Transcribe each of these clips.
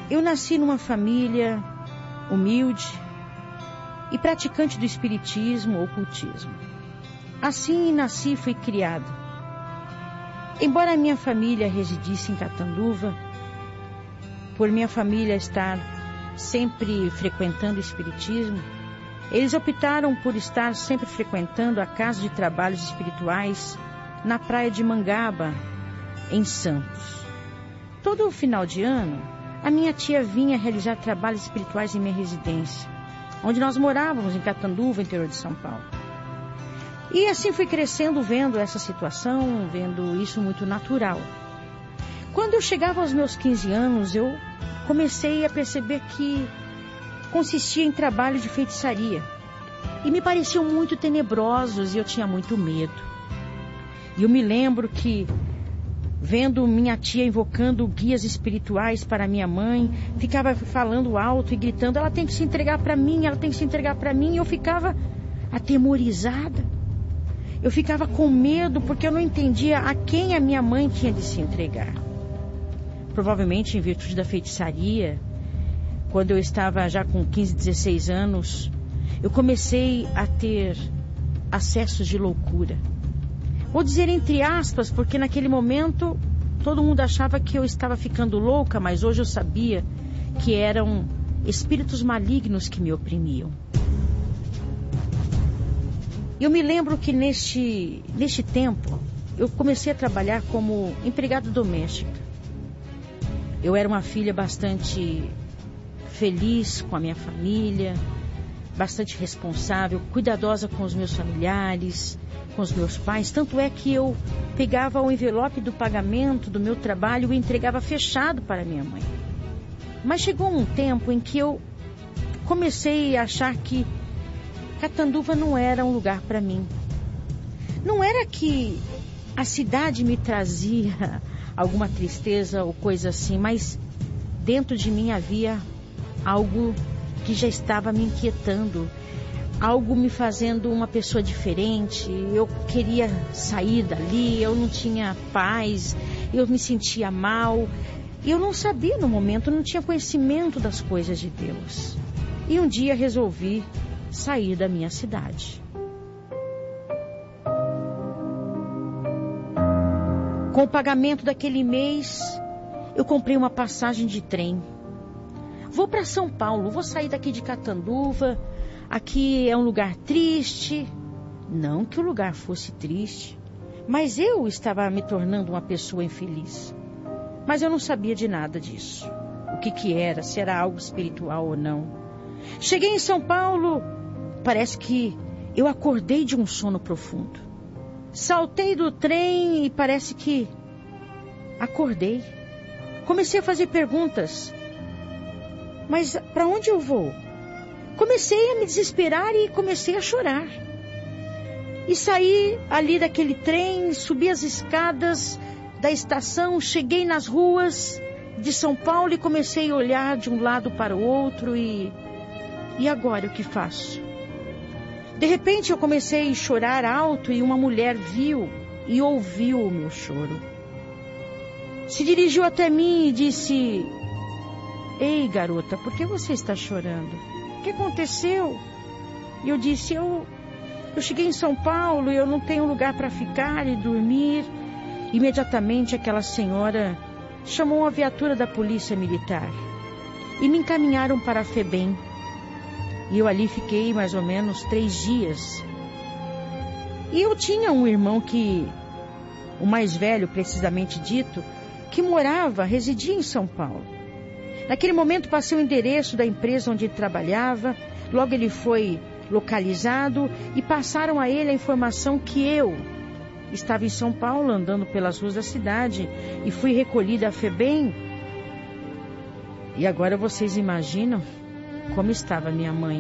Eu nasci numa família humilde e praticante do espiritismo ou ocultismo. Assim nasci e fui criada. Embora a minha família residisse em Catanduva, por minha família estar sempre frequentando o espiritismo, eles optaram por estar sempre frequentando a casa de trabalhos espirituais na praia de Mangaba, em Santos. Todo final de ano, a minha tia vinha realizar trabalhos espirituais em minha residência, onde nós morávamos em Catanduva, interior de São Paulo. E assim fui crescendo, vendo essa situação, vendo isso muito natural. Quando eu chegava aos meus 15 anos, eu comecei a perceber que consistia em trabalho de feitiçaria. E me pareciam muito tenebrosos e eu tinha muito medo. E eu me lembro que, vendo minha tia invocando guias espirituais para minha mãe, ficava falando alto e gritando: ela tem que se entregar para mim, ela tem que se entregar para mim. E eu ficava atemorizada. Eu ficava com medo porque eu não entendia a quem a minha mãe tinha de se entregar. Provavelmente em virtude da feitiçaria, quando eu estava já com 15, 16 anos, eu comecei a ter acessos de loucura. Vou dizer entre aspas, porque naquele momento todo mundo achava que eu estava ficando louca, mas hoje eu sabia que eram espíritos malignos que me oprimiam. Eu me lembro que neste tempo eu comecei a trabalhar como empregada doméstica. Eu era uma filha bastante feliz com a minha família, bastante responsável, cuidadosa com os meus familiares, com os meus pais. Tanto é que eu pegava o envelope do pagamento do meu trabalho e entregava fechado para minha mãe. Mas chegou um tempo em que eu comecei a achar que Catanduva não era um lugar para mim. Não era que a cidade me trazia alguma tristeza ou coisa assim, mas dentro de mim havia algo que já estava me inquietando, algo me fazendo uma pessoa diferente. Eu queria sair dali, eu não tinha paz, eu me sentia mal. Eu não sabia no momento, não tinha conhecimento das coisas de Deus. E um dia resolvi sair da minha cidade. Com o pagamento daquele mês, eu comprei uma passagem de trem. Vou para São Paulo, vou sair daqui de Catanduva. Aqui é um lugar triste. Não que o lugar fosse triste, mas eu estava me tornando uma pessoa infeliz. Mas eu não sabia de nada disso. O que era, se era algo espiritual ou não. Cheguei em São Paulo, parece que eu acordei de um sono profundo. Saltei do trem e parece que acordei. Comecei a fazer perguntas. Mas para onde eu vou? Comecei a me desesperar e comecei a chorar. E saí ali daquele trem, subi as escadas da estação, cheguei nas ruas de São Paulo e comecei a olhar de um lado para o outro e agora o que faço? De repente eu comecei a chorar alto e uma mulher viu e ouviu o meu choro. Se dirigiu até mim e disse: ei, garota, por que você está chorando? O que aconteceu? E eu disse: eu cheguei em São Paulo e eu não tenho lugar para ficar e dormir. Imediatamente aquela senhora chamou uma viatura da polícia militar e me encaminharam para a FEBEM. E eu ali fiquei mais ou menos 3 dias. E eu tinha um irmão o mais velho, precisamente dito, que residia em São Paulo. Naquele momento passei o endereço da empresa onde ele trabalhava. Logo ele foi localizado e passaram a ele a informação que eu estava em São Paulo, andando pelas ruas da cidade, e fui recolhida à FEBEM. E agora vocês imaginam como estava minha mãe.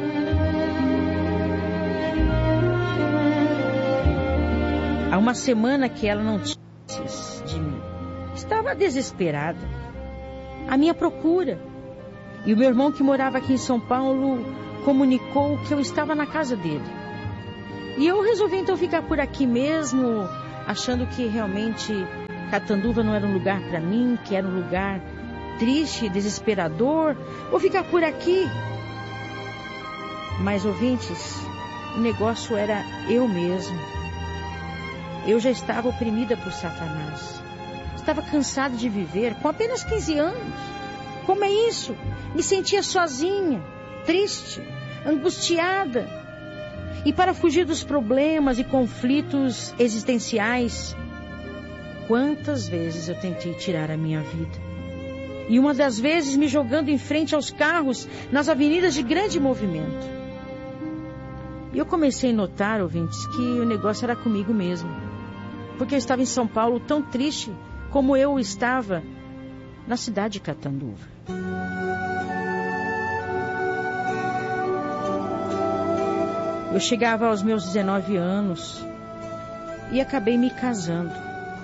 Há uma semana que ela não tinha notícias de mim. Estava desesperada. A minha procura. E o meu irmão que morava aqui em São Paulo comunicou que eu estava na casa dele. E eu resolvi então ficar por aqui mesmo, achando que realmente Catanduva não era um lugar para mim, que era um lugar triste, desesperador, vou ficar por aqui. Mas, ouvintes, o negócio era eu mesmo. Eu já estava oprimida por Satanás. Estava cansada de viver com apenas 15 anos. Como é isso? Me sentia sozinha, triste, angustiada. E para fugir dos problemas e conflitos existenciais, quantas vezes eu tentei tirar a minha vida. E uma das vezes me jogando em frente aos carros nas avenidas de grande movimento. E eu comecei a notar, ouvintes, que o negócio era comigo mesmo. Porque eu estava em São Paulo tão triste como eu estava na cidade de Catanduva. Eu chegava aos meus 19 anos e acabei me casando.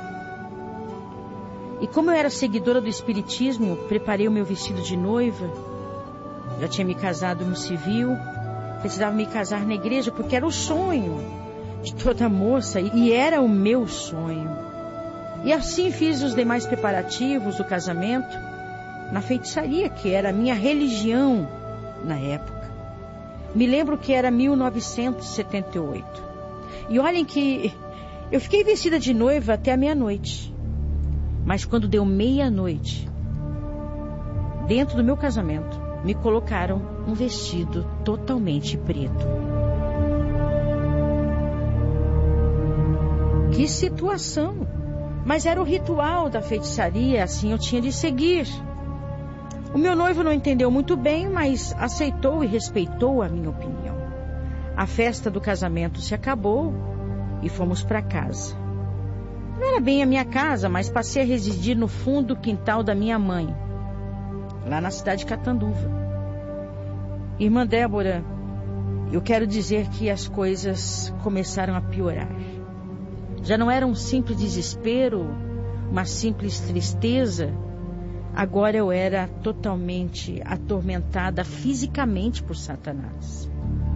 E como eu era seguidora do Espiritismo, preparei o meu vestido de noiva. Já tinha me casado no civil, precisava me casar na igreja porque era o sonho de toda moça e era o meu sonho. E assim fiz os demais preparativos do casamento na feitiçaria, que era a minha religião na época. Me lembro que era 1978. E olhem que eu fiquei vestida de noiva até a meia-noite. Mas quando deu meia-noite, dentro do meu casamento, me colocaram um vestido totalmente preto. Que situação! Mas era o ritual da feitiçaria, assim eu tinha de seguir. O meu noivo não entendeu muito bem, mas aceitou e respeitou a minha opinião. A festa do casamento se acabou e fomos para casa. Não era bem a minha casa, mas passei a residir no fundo do quintal da minha mãe, lá na cidade de Catanduva. Irmã Débora, eu quero dizer que as coisas começaram a piorar. Já não era um simples desespero, uma simples tristeza. Agora eu era totalmente atormentada fisicamente por Satanás.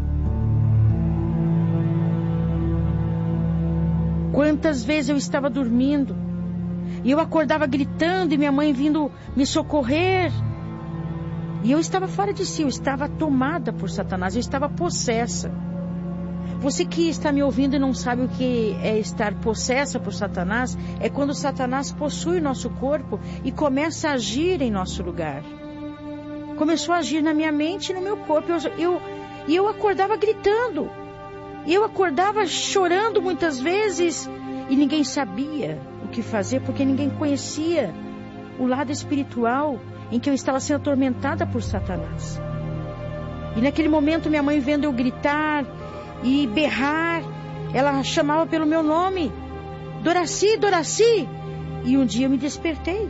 Quantas vezes eu estava dormindo e eu acordava gritando e minha mãe vindo me socorrer. E eu estava fora de si, eu estava tomada por Satanás, eu estava possessa. Você que está me ouvindo e não sabe o que é estar possessa por Satanás, é quando Satanás possui o nosso corpo e começa a agir em nosso lugar. Começou a agir na minha mente e no meu corpo. Eu acordava gritando. Eu acordava chorando muitas vezes e ninguém sabia o que fazer porque ninguém conhecia o lado espiritual em que eu estava sendo atormentada por Satanás. E naquele momento minha mãe vendo eu gritar e berrar, ela chamava pelo meu nome, Doraci, Doraci, e um dia eu me despertei.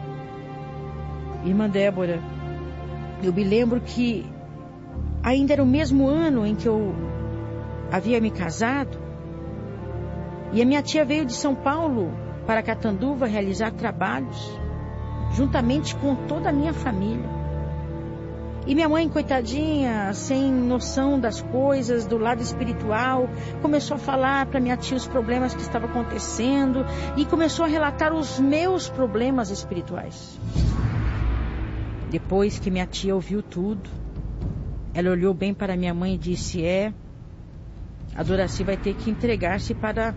Irmã Débora, eu me lembro que ainda era o mesmo ano em que eu havia me casado, e a minha tia veio de São Paulo para Catanduva realizar trabalhos, juntamente com toda a minha família. E minha mãe, coitadinha, sem noção das coisas, do lado espiritual, começou a falar para minha tia os problemas que estavam acontecendo e começou a relatar os meus problemas espirituais. Depois que minha tia ouviu tudo, ela olhou bem para minha mãe e disse, a Doraci vai ter que entregar-se para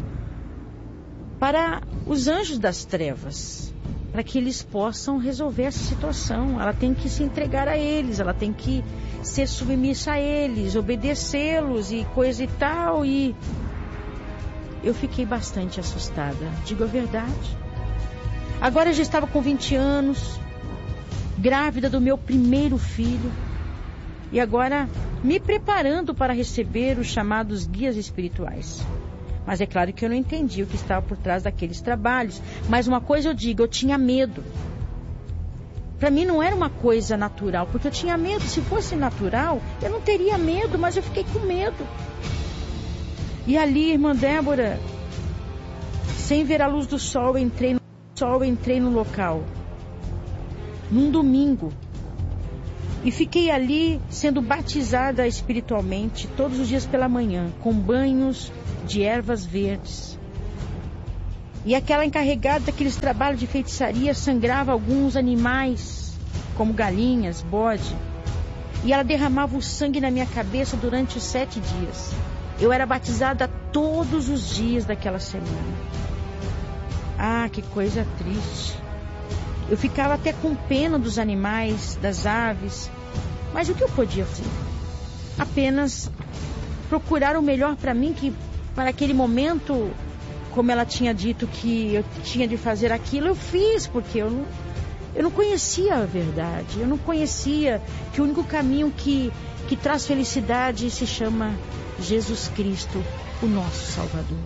os anjos das trevas, para que eles possam resolver essa situação. Ela tem que se entregar a eles, ela tem que ser submissa a eles, obedecê-los e coisa e tal. E eu fiquei bastante assustada, digo a verdade. Agora eu já estava com 20 anos, grávida do meu primeiro filho, e agora me preparando para receber os chamados guias espirituais. Mas é claro que eu não entendi o que estava por trás daqueles trabalhos. Mas uma coisa eu digo, eu tinha medo. Para mim não era uma coisa natural, porque eu tinha medo. Se fosse natural, eu não teria medo, mas eu fiquei com medo. E ali, irmã Débora, sem ver a luz do sol, entrei no local. Num domingo. E fiquei ali sendo batizada espiritualmente todos os dias pela manhã, com banhos de ervas verdes. E aquela encarregada daqueles trabalhos de feitiçaria sangrava alguns animais como galinhas, bode. E ela derramava o sangue na minha cabeça durante os 7 dias. Eu era batizada todos os dias daquela semana. Ah, que coisa triste. Eu ficava até com pena dos animais, das aves. Mas o que eu podia fazer? Apenas procurar o melhor para mim, que para aquele momento, como ela tinha dito que eu tinha de fazer aquilo, eu fiz, porque eu não conhecia a verdade. Eu não conhecia que o único caminho que traz felicidade se chama Jesus Cristo, o nosso Salvador.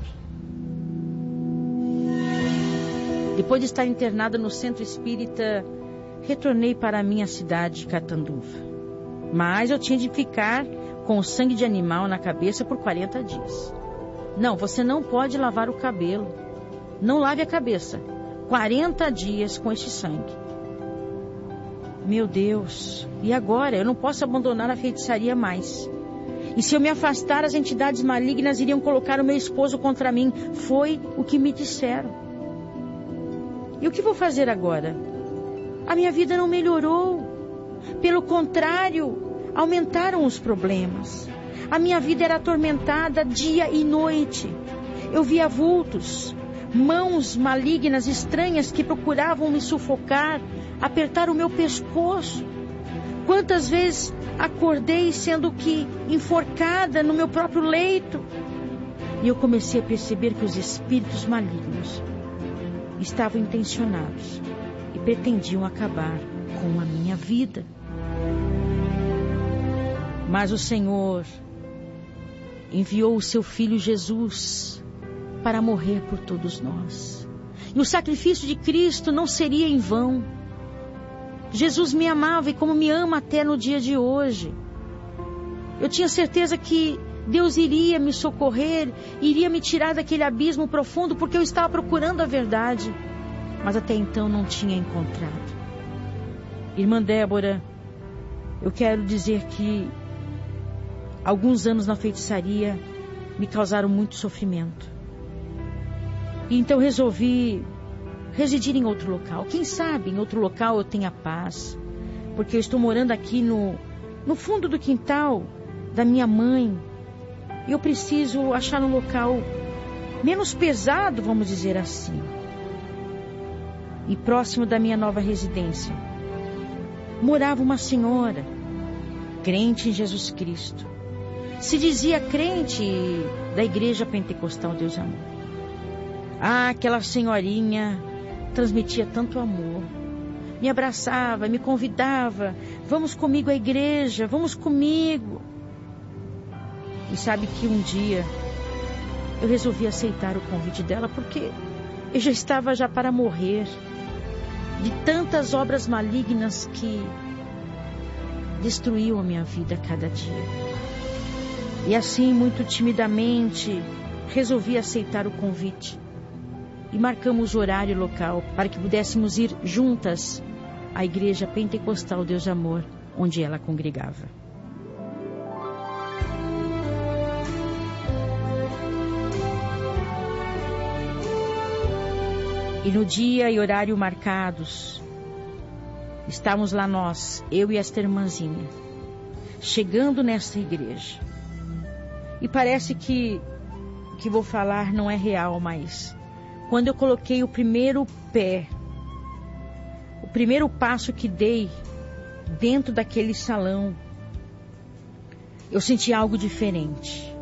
Depois de estar internada no centro espírita, retornei para a minha cidade, Catanduva. Mas eu tinha de ficar com o sangue de animal na cabeça por 40 dias. Não, você não pode lavar o cabelo. Não lave a cabeça. 40 dias com este sangue. Meu Deus, e agora? Eu não posso abandonar a feitiçaria mais. E se eu me afastar, as entidades malignas iriam colocar o meu esposo contra mim. Foi o que me disseram. E o que vou fazer agora? A minha vida não melhorou. Pelo contrário, aumentaram os problemas. A minha vida era atormentada dia e noite. Eu via vultos, mãos malignas estranhas que procuravam me sufocar, apertar o meu pescoço. Quantas vezes acordei sendo que enforcada no meu próprio leito. E eu comecei a perceber que os espíritos malignos estavam intencionados e pretendiam acabar com a minha vida. Mas o Senhor enviou o seu Filho Jesus para morrer por todos nós. E o sacrifício de Cristo não seria em vão. Jesus me amava e como me ama até no dia de hoje. Eu tinha certeza que Deus iria me socorrer, iria me tirar daquele abismo profundo, porque eu estava procurando a verdade, mas até então não tinha encontrado. Irmã Débora, eu quero dizer que alguns anos na feitiçaria me causaram muito sofrimento. E então resolvi residir em outro local. Quem sabe em outro local eu tenha paz, porque eu estou morando aqui no fundo do quintal da minha mãe. E eu preciso achar um local menos pesado, vamos dizer assim, e próximo da minha nova residência. Morava uma senhora, crente em Jesus Cristo. Se dizia crente da Igreja Pentecostal Deus e Amor. Ah, aquela senhorinha transmitia tanto amor. Me abraçava, me convidava. Vamos comigo à igreja, vamos comigo. E sabe que um dia eu resolvi aceitar o convite dela, porque eu já estava para morrer de tantas obras malignas que destruíam a minha vida a cada dia. E assim, muito timidamente, resolvi aceitar o convite. E marcamos o horário e local para que pudéssemos ir juntas à Igreja Pentecostal Deus e Amor, onde ela congregava. E no dia e horário marcados, estávamos lá nós, eu e esta irmãzinha, chegando nessa igreja. E parece que o que vou falar não é real, mas quando eu coloquei o primeiro pé, o primeiro passo que dei dentro daquele salão, eu senti algo diferente.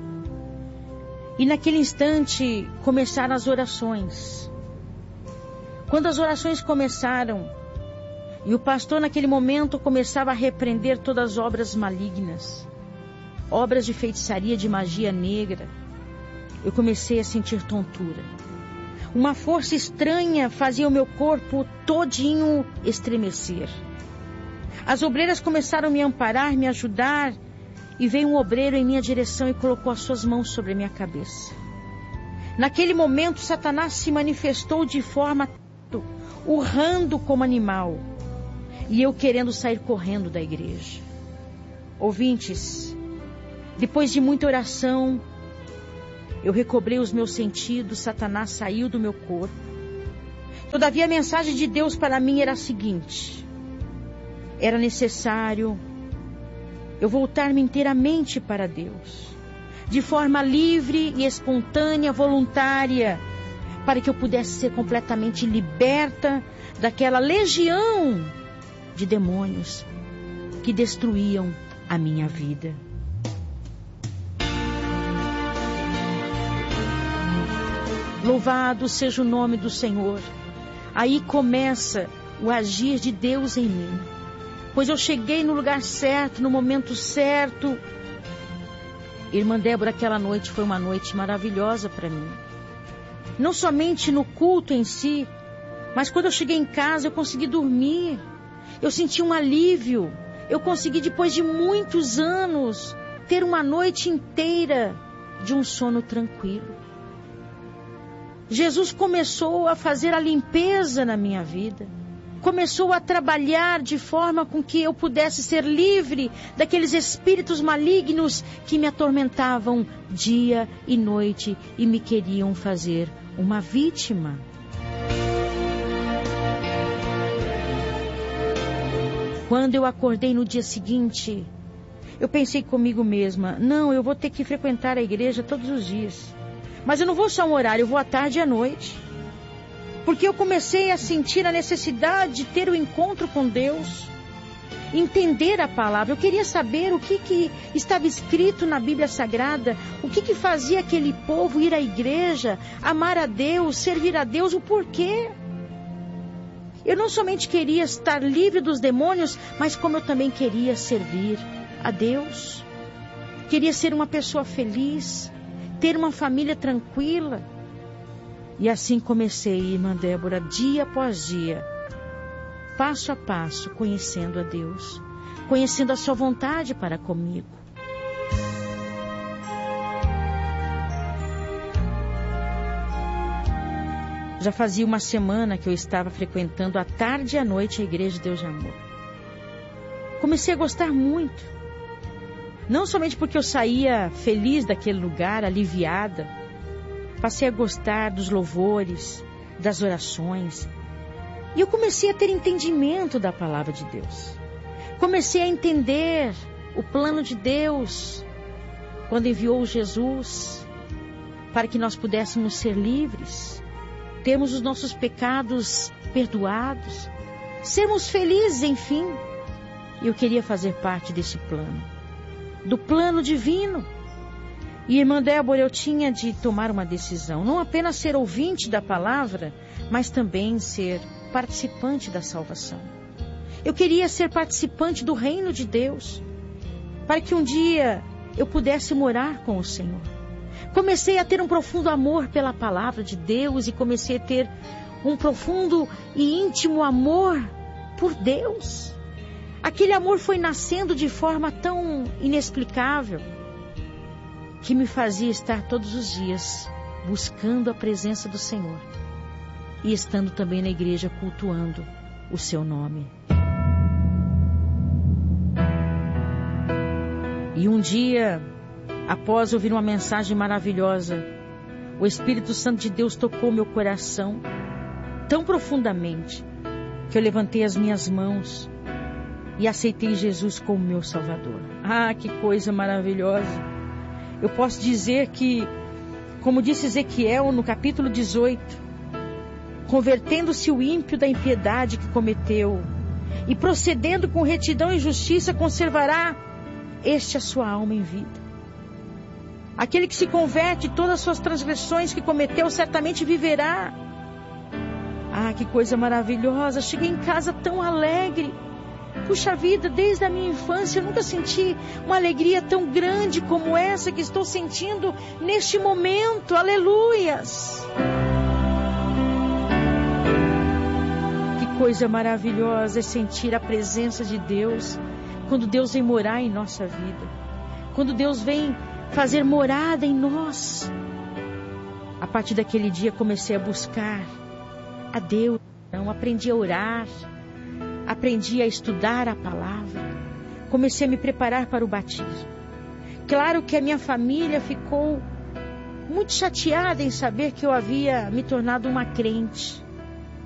E naquele instante começaram as orações. Quando as orações começaram, e o pastor naquele momento começava a repreender todas as obras malignas, obras de feitiçaria, de magia negra, eu comecei a sentir tontura. Uma força estranha fazia o meu corpo todinho estremecer. As obreiras começaram a me amparar, me ajudar, e veio um obreiro em minha direção e colocou as suas mãos sobre a minha cabeça. Naquele momento, Satanás se manifestou de forma urrando como animal, e eu querendo sair correndo da igreja. Ouvintes, depois de muita oração, eu recobrei os meus sentidos, Satanás saiu do meu corpo. Todavia a mensagem de Deus para mim era a seguinte: era necessário eu voltar-me inteiramente para Deus, de forma livre e espontânea, voluntária, para que eu pudesse ser completamente liberta daquela legião de demônios que destruíam a minha vida. Louvado seja o nome do Senhor. Aí começa o agir de Deus em mim, pois eu cheguei no lugar certo, no momento certo. Irmã Débora, aquela noite foi uma noite maravilhosa para mim. Não somente no culto em si, mas quando eu cheguei em casa eu consegui dormir. Eu senti um alívio. Eu consegui, depois de muitos anos, ter uma noite inteira de um sono tranquilo. Jesus começou a fazer a limpeza na minha vida. Começou a trabalhar de forma com que eu pudesse ser livre daqueles espíritos malignos que me atormentavam dia e noite e me queriam fazer uma vítima. Quando eu acordei no dia seguinte, eu pensei comigo mesma, não, eu vou ter que frequentar a igreja todos os dias. Mas eu não vou só um horário, eu vou à tarde e à noite. Porque eu comecei a sentir a necessidade de ter o encontro com Deus, entender a palavra. Eu queria saber o que estava escrito na Bíblia Sagrada, o que fazia aquele povo ir à igreja, amar a Deus, servir a Deus, o porquê. Eu não somente queria estar livre dos demônios, mas como eu também queria servir a Deus. Queria ser uma pessoa feliz, ter uma família tranquila. E assim comecei, irmã Débora, dia após dia, passo a passo, conhecendo a Deus, conhecendo a sua vontade para comigo. Já fazia uma semana que eu estava frequentando à tarde e à noite a Igreja de Deus de Amor. Comecei a gostar muito. Não somente porque eu saía feliz daquele lugar, aliviada. Passei a gostar dos louvores, das orações. E eu comecei a ter entendimento da palavra de Deus. Comecei a entender o plano de Deus, quando enviou Jesus, para que nós pudéssemos ser livres, termos os nossos pecados perdoados, sermos felizes, enfim. Eu queria fazer parte desse plano, do plano divino. E, irmã Débora, eu tinha de tomar uma decisão, não apenas ser ouvinte da palavra, mas também ser participante da salvação. Eu queria ser participante do reino de Deus, para que um dia eu pudesse morar com o Senhor. Comecei a ter um profundo amor pela palavra de Deus e comecei a ter um profundo e íntimo amor por Deus. Aquele amor foi nascendo de forma tão inexplicável, que me fazia estar todos os dias buscando a presença do Senhor e estando também na igreja cultuando o seu nome. E um dia, após ouvir uma mensagem maravilhosa, o Espírito Santo de Deus tocou meu coração tão profundamente que eu levantei as minhas mãos e aceitei Jesus como meu Salvador. Ah, que coisa maravilhosa! Eu posso dizer que, como disse Ezequiel no capítulo 18, convertendo-se o ímpio da impiedade que cometeu e procedendo com retidão e justiça, conservará este a sua alma em vida. Aquele que se converte de todas as suas transgressões que cometeu, certamente viverá. Ah, que coisa maravilhosa! Cheguei em casa tão alegre. Puxa vida, desde a minha infância eu nunca senti uma alegria tão grande como essa que estou sentindo neste momento. Aleluias! Que coisa maravilhosa é sentir a presença de Deus, quando Deus vem morar em nossa vida, quando Deus vem fazer morada em nós. A partir daquele dia comecei a buscar a Deus, aprendi a orar, aprendi a estudar a palavra, comecei a me preparar para o batismo. Claro que a minha família ficou muito chateada em saber que eu havia me tornado uma crente.